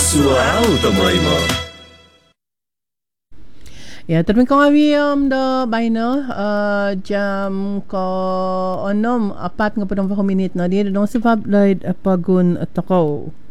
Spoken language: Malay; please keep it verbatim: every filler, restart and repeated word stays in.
Masual tamay mo. Ya, terima kasih um, da baina uh, jam ko onom apat nga padang minit na dia dong sebab lai pagun toko.